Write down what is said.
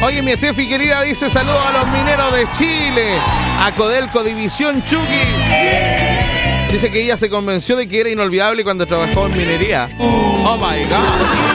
Oye, mi Steffi querida dice saludos a los mineros de Chile, a Codelco División Chucky. Dice que ella se convenció de que era inolvidable cuando trabajó en minería. Oh my God.